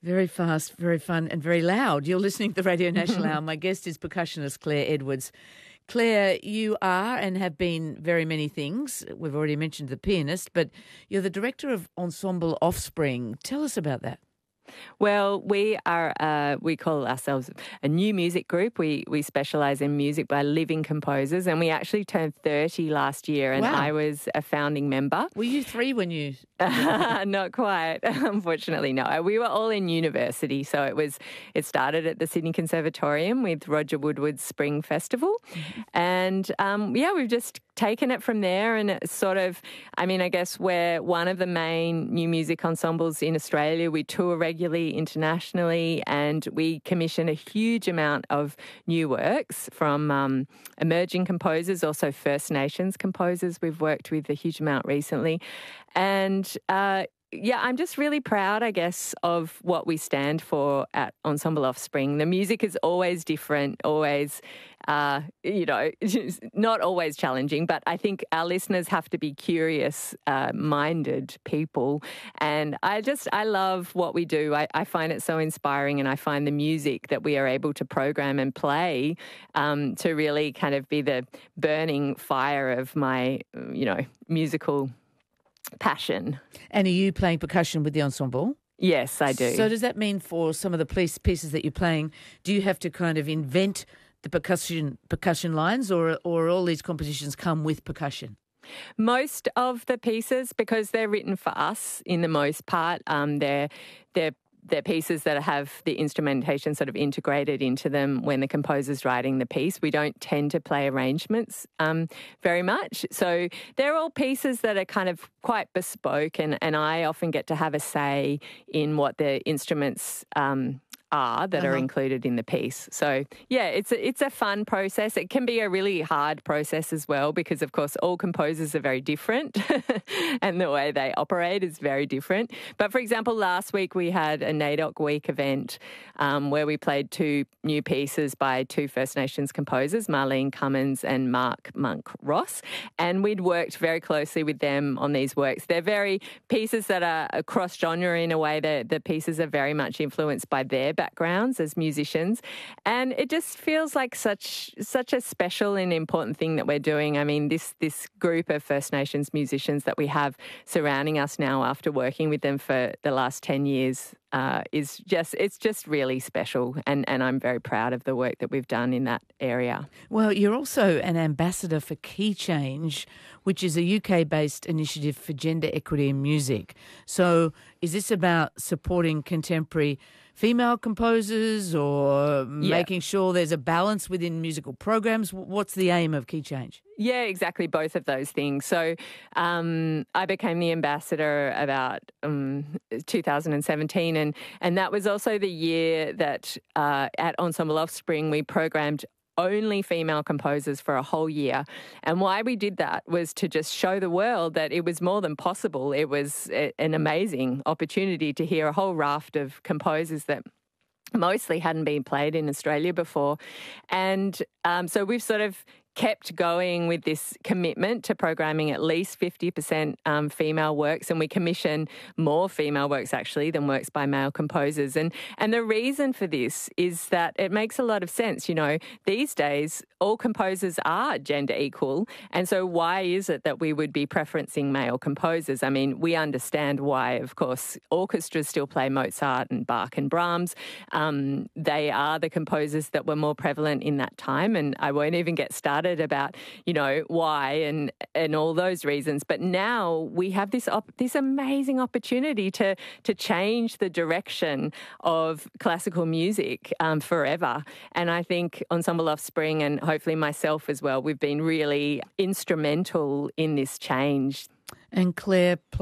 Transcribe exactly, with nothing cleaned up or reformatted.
Very fast, very fun and very loud. You're listening to the Radio National Hour. My guest is percussionist Claire Edwards. Claire, you are and have been very many things. We've already mentioned the pianist, but you're the director of Ensemble Offspring. Tell us about that. Well, we are, uh, we call ourselves a new music group. We we specialise in music by living composers, and we actually turned thirty last year, and Wow. I was a founding member. Were you three when you... Not quite, unfortunately, no. We were all in university, so it was. It started at the Sydney Conservatorium with Roger Woodward's Spring Festival, mm-hmm. and um, yeah, we've just taken it from there, and it's sort of, I mean, I guess we're one of the main new music ensembles in Australia. We tour regularly internationally, and we commission a huge amount of new works from um, emerging composers, also First Nations composers we've worked with a huge amount recently. And uh, yeah, I'm just really proud, I guess, of what we stand for at Ensemble Offspring. The music is always different, always, uh, you know, not always challenging, but I think our listeners have to be curious-minded uh, people. And I just, I love what we do. I, I find it so inspiring, and I find the music that we are able to program and play um, to really kind of be the burning fire of my, you know, musical passion. And are you playing percussion with the ensemble? Yes, I do. So does that mean for some of the piece, pieces that you're playing, do you have to kind of invent the percussion percussion lines, or or all these compositions come with percussion? Most of the pieces, because they're written for us in the most part, um, they're they're They're pieces that have the instrumentation sort of integrated into them when the composer's writing the piece. We don't tend to play arrangements um, very much. So they're all pieces that are kind of quite bespoke, and, and I often get to have a say in what the instruments um are that uh-huh. are included in the piece. So yeah, it's a, it's a fun process. It can be a really hard process as well, because of course all composers are very different and the way they operate is very different. But for example, last week we had a NAIDOC Week event um, where we played two new pieces by two First Nations composers, Marlene Cummins and Mark Monk Ross, and we'd worked very closely with them on these works. They're very pieces that are cross-genre in a way. That the pieces are very much influenced by their backgrounds as musicians, and it just feels like such such a special and important thing that we're doing. I mean, this this group of First Nations musicians that we have surrounding us now after working with them for the last ten years uh, is just, it's just really special, and, and I'm very proud of the work that we've done in that area. Well, you're also an ambassador for Key Change, which is a U K-based initiative for gender equity in music. So is this about supporting contemporary female composers, or yeah. making sure there's a balance within musical programs? What's the aim of Key Change? Yeah, exactly, both of those things. So um, I became the ambassador about um, two thousand seventeen, and, and that was also the year that uh, at Ensemble Offspring we programmed only female composers for a whole year. And why we did that was to just show the world that it was more than possible. It was a, an amazing opportunity to hear a whole raft of composers that mostly hadn't been played in Australia before. And um, so we've sort of kept going with this commitment to programming at least fifty percent um, female works, and we commission more female works actually than works by male composers. And and the reason for this is that it makes a lot of sense. You know, these days all composers are gender equal, and so why is it that we would be preferencing male composers? I mean, we understand why, of course. Orchestras still play Mozart and Bach and Brahms. Um, they are the composers that were more prevalent in that time, and I won't even get started about, you know, why and and all those reasons. But now we have this op- this amazing opportunity to to change the direction of classical music um, forever. And I think Ensemble Offspring, and hopefully myself as well, we've been really instrumental in this change. And Claire